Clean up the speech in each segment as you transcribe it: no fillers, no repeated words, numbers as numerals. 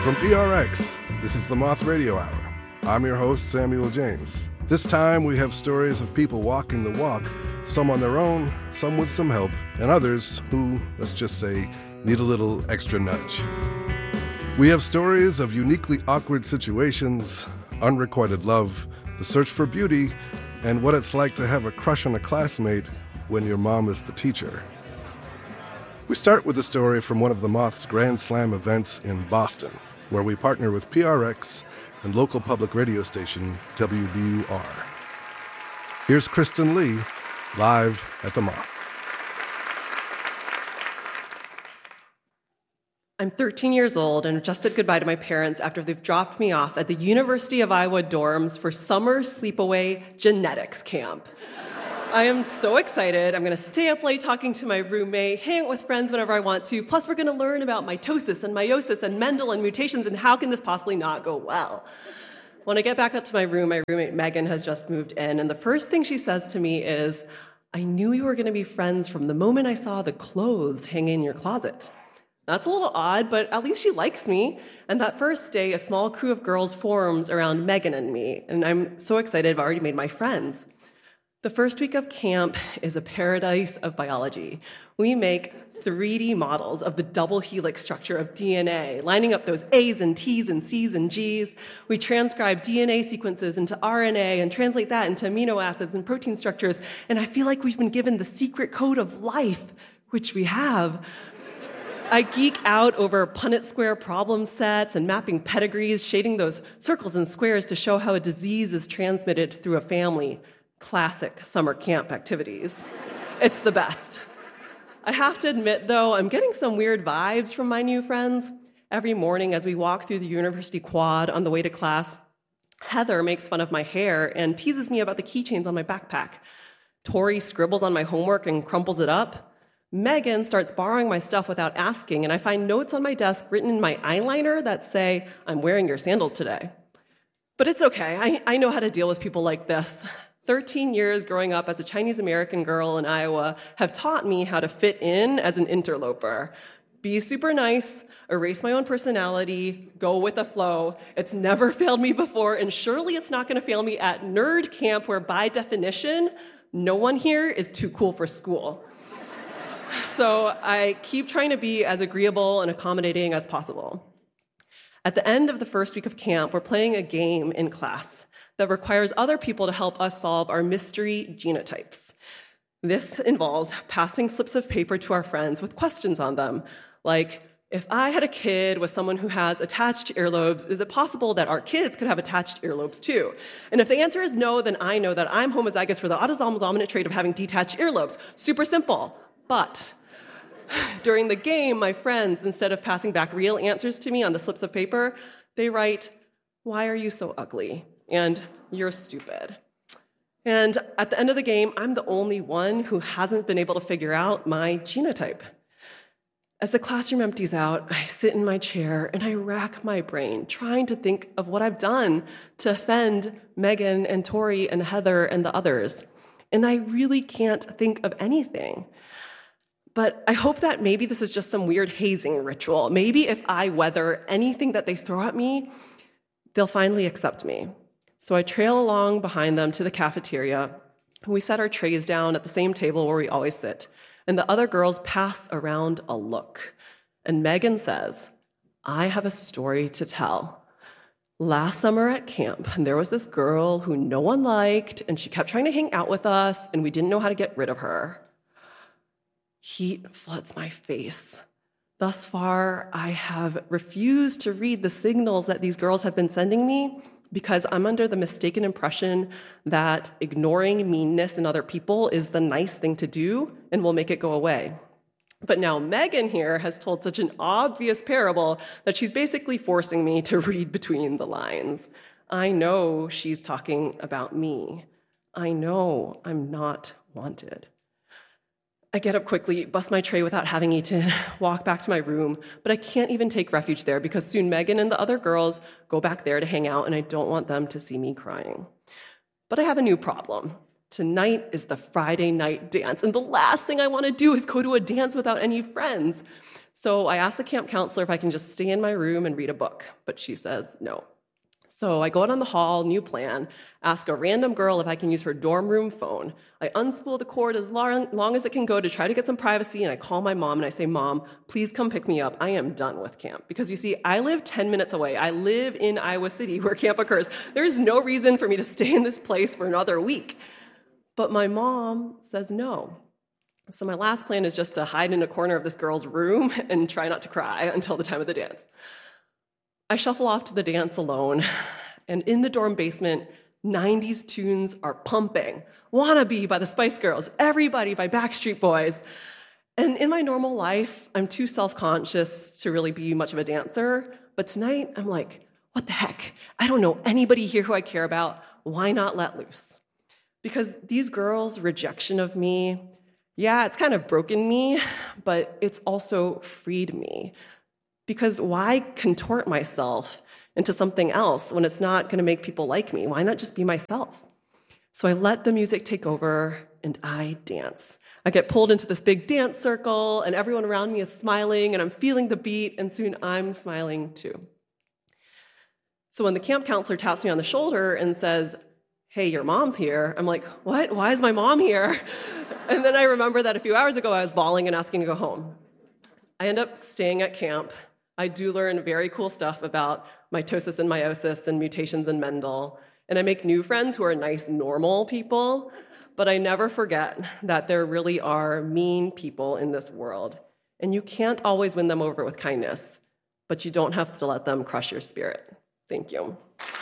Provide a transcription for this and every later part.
From PRX, this is the Moth Radio Hour. I'm your host, Samuel James. This time we have stories of people walking the walk, some on their own, some with some help, and others who, let's just say, need a little extra nudge. We have stories of uniquely awkward situations, unrequited love, the search for beauty, and what it's like to have a crush on a classmate when your mom is the teacher. We start with a story from one of the Moth's Grand Slam events in Boston, where we partner with PRX and local public radio station WBUR. Here's Kristen Lee, live at the Moth. I'm 13 years old and just said goodbye to my parents after they've dropped me off at the University of Iowa dorms for summer sleepaway genetics camp. I am so excited. I'm going to stay up late talking to my roommate, hang out with friends whenever I want to. Plus, we're going to learn about mitosis and meiosis and Mendel and mutations, and how can this possibly not go well? When I get back up to my room, my roommate Megan has just moved in, and the first thing she says to me is, "I knew we were going to be friends from the moment I saw the clothes hanging in your closet." That's a little odd, but at least she likes me. And that first day, a small crew of girls forms around Megan and me, and I'm so excited. I've already made my friends. The first week of camp is a paradise of biology. We make 3D models of the double helix structure of DNA, lining up those A's and T's and C's and G's. We transcribe DNA sequences into RNA and translate that into amino acids and protein structures. And I feel like we've been given the secret code of life, which we have. I geek out over Punnett square problem sets and mapping pedigrees, shading those circles and squares to show how a disease is transmitted through a family. Classic summer camp activities. It's the best. I have to admit, though, I'm getting some weird vibes from my new friends. Every morning as we walk through the university quad on the way to class, Heather makes fun of my hair and teases me about the keychains on my backpack. Tori scribbles on my homework and crumples it up. Megan starts borrowing my stuff without asking, and I find notes on my desk written in my eyeliner that say, "I'm wearing your sandals today." But it's okay. I know how to deal with people like this. 13 years growing up as a Chinese-American girl in Iowa have taught me how to fit in as an interloper. Be super nice, erase my own personality, go with the flow. It's never failed me before, and surely it's not going to fail me at nerd camp, where by definition, no one here is too cool for school. So I keep trying to be as agreeable and accommodating as possible. At the end of the first week of camp, we're playing a game in class that requires other people to help us solve our mystery genotypes. This involves passing slips of paper to our friends with questions on them, like, if I had a kid with someone who has attached earlobes, is it possible that our kids could have attached earlobes too? And if the answer is no, then I know that I'm homozygous for the autosomal dominant trait of having detached earlobes. Super simple. But during the game, my friends, instead of passing back real answers to me on the slips of paper, they write, "Why are you so ugly?" and "You're stupid." And at the end of the game, I'm the only one who hasn't been able to figure out my genotype. As the classroom empties out, I sit in my chair and I rack my brain, trying to think of what I've done to offend Megan and Tori and Heather and the others. And I really can't think of anything. But I hope that maybe this is just some weird hazing ritual. Maybe if I weather anything that they throw at me, they'll finally accept me. So I trail along behind them to the cafeteria. We set our trays down at the same table where we always sit, and the other girls pass around a look. And Megan says, "I have a story to tell. Last summer at camp, there was this girl who no one liked, and she kept trying to hang out with us, and we didn't know how to get rid of her." Heat floods my face. Thus far, I have refused to read the signals that these girls have been sending me because I'm under the mistaken impression that ignoring meanness in other people is the nice thing to do and will make it go away. But now Megan here has told such an obvious parable that she's basically forcing me to read between the lines. I know she's talking about me. I know I'm not wanted. I get up quickly, bust my tray without having eaten, walk back to my room, but I can't even take refuge there because soon Megan and the other girls go back there to hang out, and I don't want them to see me crying. But I have a new problem. Tonight is the Friday night dance, and the last thing I want to do is go to a dance without any friends. So I asked the camp counselor if I can just stay in my room and read a book, but she says no. So I go out on the hall, new plan, ask a random girl if I can use her dorm room phone. I unspool the cord as long as it can go to try to get some privacy, and I call my mom and I say, Mom, please come pick me up. I am done with camp. Because you see, I live 10 minutes away. I live in Iowa City where camp occurs. There's no reason for me to stay in this place for another week. But my mom says no. So my last plan is just to hide in a corner of this girl's room and try not to cry until the time of the dance. I shuffle off to the dance alone, and in the dorm basement, 90s tunes are pumping. Wannabe by the Spice Girls, Everybody by Backstreet Boys. And in my normal life, I'm too self-conscious to really be much of a dancer, but tonight I'm like, what the heck? I don't know anybody here who I care about. Why not let loose? Because these girls' rejection of me, yeah, it's kind of broken me, but it's also freed me. Because why contort myself into something else when it's not going to make people like me? Why not just be myself? So I let the music take over, and I dance. I get pulled into this big dance circle, and everyone around me is smiling, and I'm feeling the beat, and soon I'm smiling too. So when the camp counselor taps me on the shoulder and says, hey, your mom's here, I'm like, what? Why is my mom here? And then I remember that a few hours ago I was bawling and asking to go home. I end up staying at camp. I do learn very cool stuff about mitosis and meiosis and mutations in Mendel, and I make new friends who are nice, normal people, but I never forget that there really are mean people in this world, and you can't always win them over with kindness, but you don't have to let them crush your spirit. Thank you.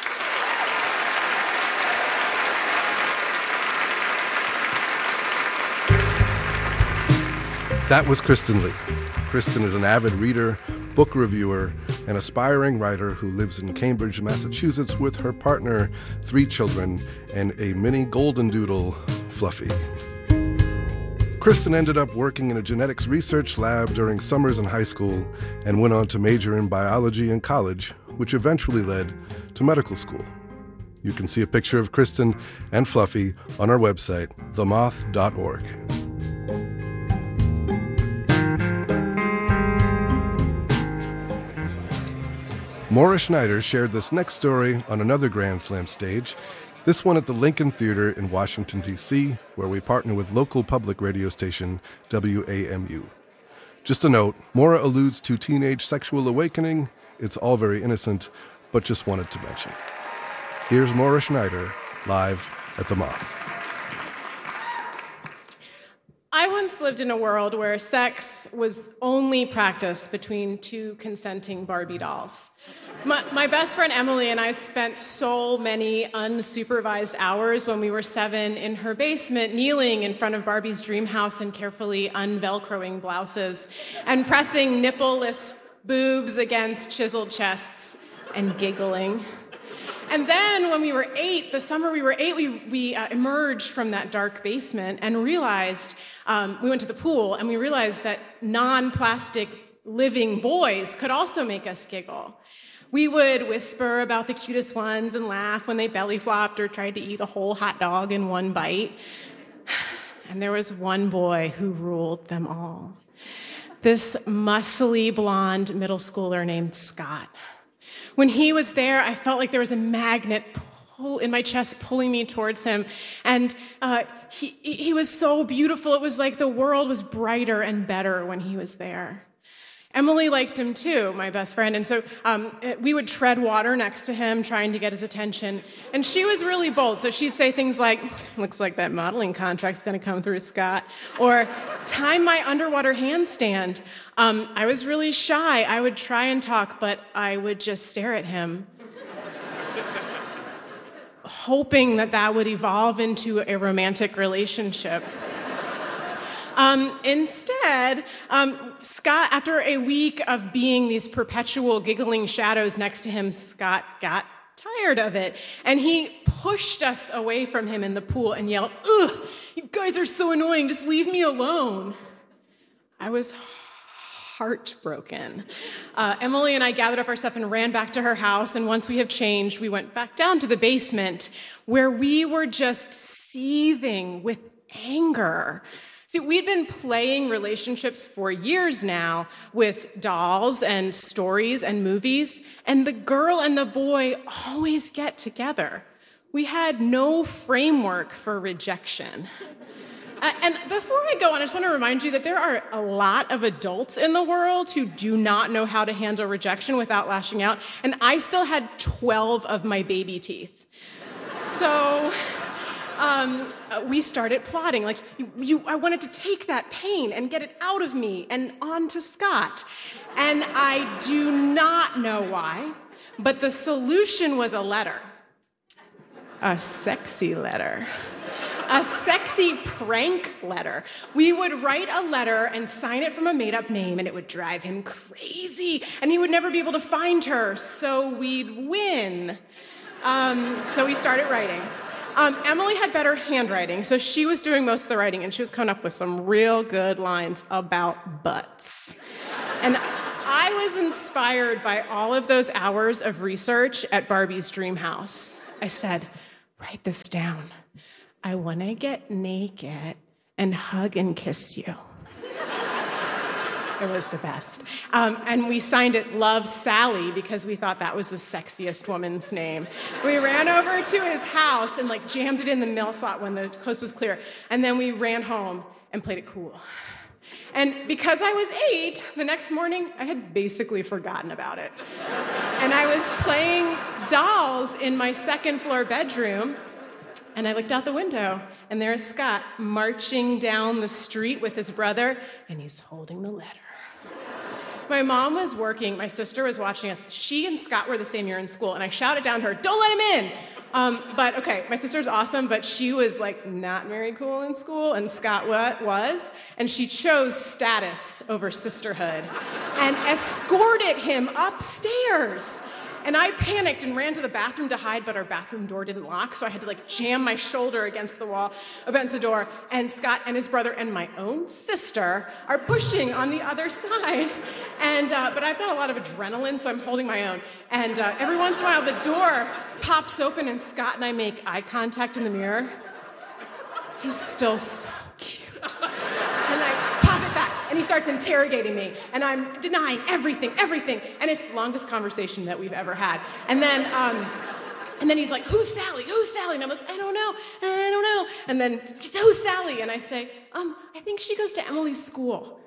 That was Kristen Lee. Kristen is an avid reader, book reviewer, and aspiring writer who lives in Cambridge, Massachusetts with her partner, 3 children, and a mini golden doodle, Fluffy. Kristen ended up working in a genetics research lab during summers in high school and went on to major in biology in college, which eventually led to medical school. You can see a picture of Kristen and Fluffy on our website, themoth.org. Maura Schneider shared this next story on another Grand Slam stage, this one at the Lincoln Theater in Washington, D.C., where we partner with local public radio station WAMU. Just a note, Maura alludes to teenage sexual awakening. It's all very innocent, but just wanted to mention. Here's Maura Schneider, live at the Moth. I once lived in a world where sex was only practiced between 2 consenting Barbie dolls. My best friend Emily and I spent so many unsupervised hours when we were 7 in her basement, kneeling in front of Barbie's dream house and carefully unvelcroing blouses and pressing nipple-less boobs against chiseled chests and giggling. And then when we were 8, the summer we were 8, we emerged from that dark basement and realized, we went to the pool and we realized that non-plastic living boys could also make us giggle. We would whisper about the cutest ones and laugh when they belly flopped or tried to eat a whole hot dog in one bite. And there was one boy who ruled them all. This muscly blonde middle schooler named Scott. When he was there, I felt like there was a magnet in my chest pulling me towards him. And he was so beautiful. It was like the world was brighter and better when he was there. Emily liked him too, my best friend, and so we would tread water next to him, trying to get his attention. And she was really bold, so she'd say things like, looks like that modeling contract's gonna come through, Scott, or time my underwater handstand. I was really shy. I would try and talk, but I would just stare at him, hoping that would evolve into a romantic relationship. Instead, Scott, after a week of being these perpetual giggling shadows next to him, Scott got tired of it. And he pushed us away from him in the pool and yelled, "Ugh, you guys are so annoying, just leave me alone." I was heartbroken. Emily and I gathered up our stuff and ran back to her house, and once we have changed, we went back down to the basement where we were just seething with anger. See, we'd been playing relationships for years now with dolls and stories and movies, and the girl and the boy always get together. We had no framework for rejection. And before I go on, I just want to remind you that there are a lot of adults in the world who do not know how to handle rejection without lashing out, and I still had 12 of my baby teeth. So we started plotting. Like, I wanted to take that pain and get it out of me and onto Scott. And I do not know why, but the solution was a letter. A sexy letter. A sexy prank letter. We would write a letter and sign it from a made-up name, and it would drive him crazy, and he would never be able to find her, so we'd win. So we started writing. Emily had better handwriting, so she was doing most of the writing, and she was coming up with some real good lines about butts. And I was inspired by all of those hours of research at Barbie's dream house. I said, write this down. I want to get naked and hug and kiss you. It was the best. And we signed it Love Sally because we thought that was the sexiest woman's name. We ran over to his house and jammed it in the mail slot when the coast was clear. And then we ran home and played it cool. And because I was 8, the next morning, I had basically forgotten about it. And I was playing dolls in my second floor bedroom. And I looked out the window, and there's Scott marching down the street with his brother, and he's holding the letter. My mom was working, my sister was watching us. She and Scott were the same year in school, and I shouted down to her, don't let him in! But okay, my sister's awesome, but she was not very cool in school, and Scott was, and she chose status over sisterhood, and escorted him upstairs. And I panicked and ran to the bathroom to hide, but our bathroom door didn't lock, so I had to jam my shoulder against the wall, against the door, and Scott and his brother and my own sister are pushing on the other side. And but I've got a lot of adrenaline, so I'm holding my own. And every once in a while, the door pops open, and Scott and I make eye contact in the mirror. He's still so cute. And I pop it back, and he starts interrogating me, and I'm denying everything, and it's the longest conversation that we've ever had. And then he's like, who's Sally? And I'm like, I don't know. And then he says, who's Sally? And I say, I think she goes to Emily's school.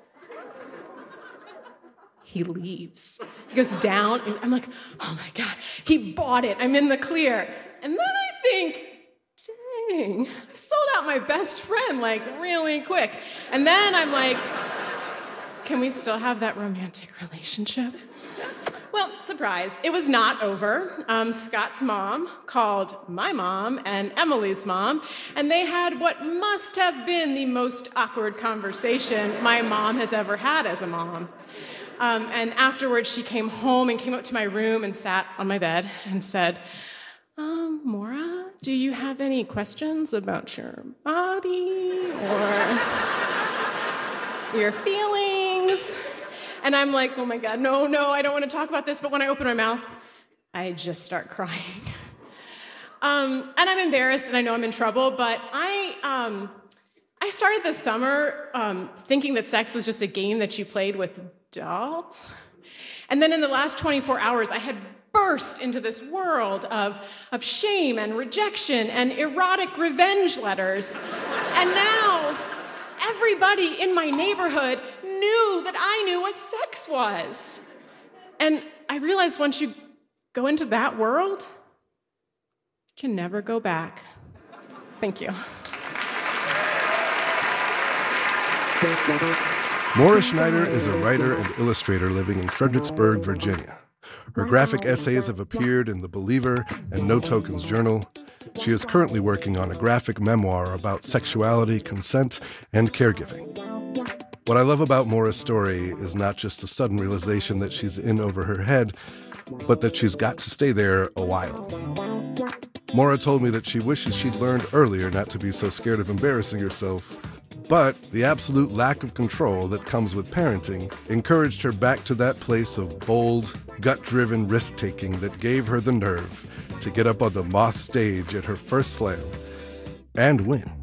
He leaves. He goes down, and I'm like, oh my God, he bought it. I'm in the clear. And then I think, dang, I sold out my best friend really quick. And then I'm like, can we still have that romantic relationship? Well, surprise, it was not over. Scott's mom called my mom and Emily's mom, and they had what must have been the most awkward conversation my mom has ever had as a mom. And afterwards, she came home and came up to my room and sat on my bed and said, Maura, do you have any questions about your body or your feelings? And I'm like, oh my God, no, I don't want to talk about this. But when I open my mouth, I just start crying. And I'm embarrassed and I know I'm in trouble, but I started this summer thinking that sex was just a game that you played with dolls. And then in the last 24 hours, I had burst into this world of shame and rejection and erotic revenge letters. And now everybody in my neighborhood knew that I knew what sex was. And I realized once you go into that world, you can never go back. Thank you. Maura Schneider is a writer and illustrator living in Fredericksburg, Virginia. Her graphic essays have appeared in The Believer and No Tokens Journal. She is currently working on a graphic memoir about sexuality, consent, and caregiving. What I love about Maura's story is not just the sudden realization that she's in over her head, but that she's got to stay there a while. Maura told me that she wishes she'd learned earlier not to be so scared of embarrassing herself, But the absolute lack of control that comes with parenting encouraged her back to that place of bold, gut-driven risk-taking that gave her the nerve to get up on the Moth stage at her first slam and win.